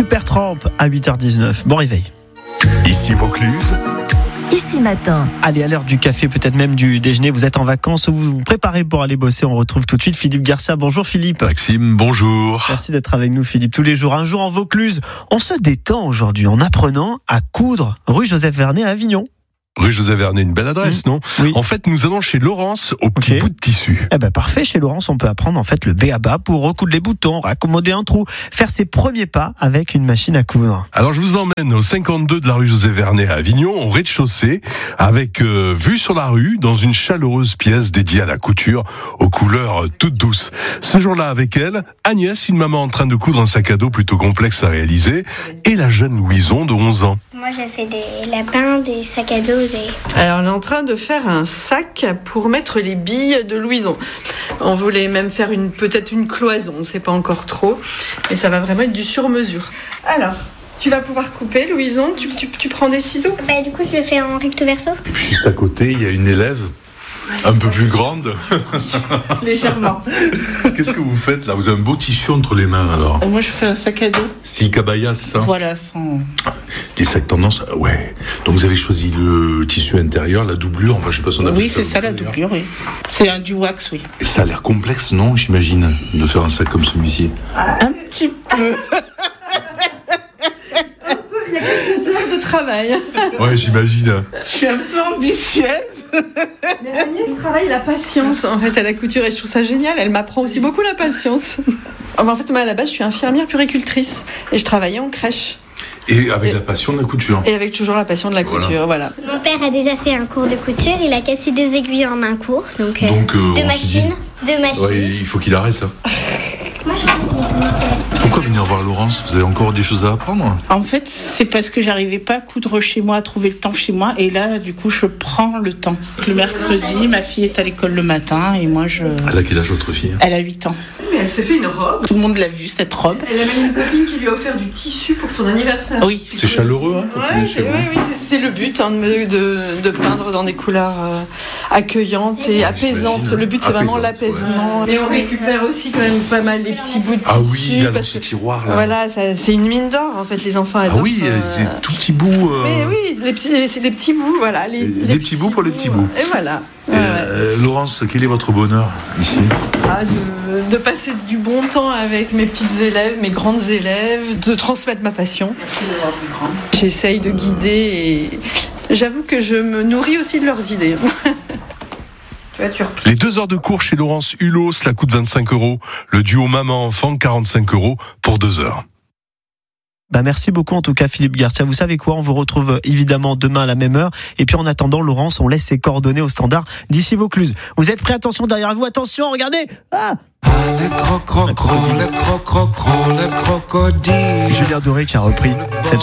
Supertramp à 8h19. Bon réveil. Ici Vaucluse. Ici Matin. Allez, à l'heure du café, peut-être même du déjeuner, vous êtes en vacances ou vous vous préparez pour aller bosser. On retrouve tout de suite Philippe Garcia. Bonjour Philippe. Maxime, bonjour. Merci d'être avec nous Philippe. Tous les jours, un jour en Vaucluse. On se détend aujourd'hui en apprenant à coudre rue Joseph Vernet à Avignon. Rue Joseph Vernet, une belle adresse, non ? Oui. En fait, nous allons chez Laurence au petit Ok. bout de tissu. Eh ben parfait, chez Laurence, on peut apprendre en fait le b.a.-ba pour recoudre les boutons, raccommoder un trou, faire ses premiers pas avec une machine à coudre. Alors, je vous emmène au 52 de la rue Joseph Vernet à Avignon, au rez-de-chaussée, avec vue sur la rue, dans une chaleureuse pièce dédiée à la couture, aux couleurs toutes douces. Ce jour-là, avec elle, Agnès, une maman en train de coudre un sac à dos plutôt complexe à réaliser, et la jeune Louison de 11 ans. Moi, j'ai fait des lapins, des sacs à dos, Alors, on est en train de faire un sac pour mettre les billes de Louison. On voulait même faire peut-être une cloison, on ne sait pas encore trop, mais ça va vraiment être du sur-mesure. Alors, tu vas pouvoir couper, Louison, tu prends des ciseaux. Bah, du coup, je le fais en recto verso. Juste à côté, il y a une élève un peu plus grande. Légèrement. Qu'est-ce que vous faites là ? Vous avez un beau tissu entre les mains alors. Moi, je fais un sac à dos. Style cabaya, c'est ça ? Voilà, sans... Les sacs tendance, ouais. Donc vous avez choisi le tissu intérieur, la doublure, enfin je sais pas si on appelle Oui, ça. c'est ça la d'ailleurs. doublure, oui. C'est un du wax, oui. Et ça a l'air complexe, non ? J'imagine, de faire un sac comme celui-ci. Un petit peu. Il y a quelques heures de travail. Ouais, j'imagine. Je suis un peu ambitieuse. Mais Agnès travaille la patience en fait à la couture et je trouve ça génial. Elle m'apprend aussi beaucoup la patience. En fait, moi à la base, je suis infirmière puéricultrice et je travaillais en crèche. Et avec la passion de la couture. Et avec toujours la passion de la couture, voilà. Mon père a déjà fait un cours de couture. Il a cassé 2 aiguilles en un cours. Donc, Donc, on deux se machines. Ouais, il faut qu'il arrête là. Moi, je trouve bien comment c'est. Pourquoi venir voir Laurence ? Vous avez encore des choses à apprendre ? En fait, c'est parce que j'arrivais pas à coudre chez moi, à trouver le temps chez moi. Et là, du coup, je prends le temps. Le mercredi, ma fille est à l'école le matin et moi, Elle a quel âge votre fille ? Elle a 8 ans. Mais elle s'est fait une robe. Tout le monde l'a vu, cette robe. Elle a même une copine qui lui a offert du tissu pour son anniversaire. Oui. C'est chaleureux, hein, quand il est Ouais, chez vous. oui, c'est le but de peindre dans des couleurs accueillantes et apaisantes. Le but, c'est vraiment Apaisantes, l'apaisement. Et on récupère aussi quand même pas mal les petits bouts de tissu. Ah oui, là, dans parce ce que, tiroir là. voilà, c'est une mine d'or en fait. Les enfants adorent. Ah oui, il y a des tout petits bouts. Mais oui, c'est les petits bouts, voilà. Les petits bouts pour les petits bouts. Et voilà. Laurence, quel est votre bonheur ici ? De passer du bon temps avec mes petites élèves, mes grandes élèves, de transmettre ma passion. J'essaye de guider et j'avoue que je me nourris aussi de leurs idées. Tu vois, tu reprends. Les 2 heures de cours chez Laurence Hulot, cela coûte 25 €. Le duo maman-enfant, 45 € pour 2 heures. Bah merci beaucoup en tout cas Philippe Garcia. Vous savez quoi, on vous retrouve évidemment demain à la même heure. Et puis en attendant, Laurence, on laisse ses coordonnées au standard d'ici Vaucluse. Vous êtes prêts ? Attention derrière vous, attention, regardez. Le crocodile. Julien Doré qui a repris cette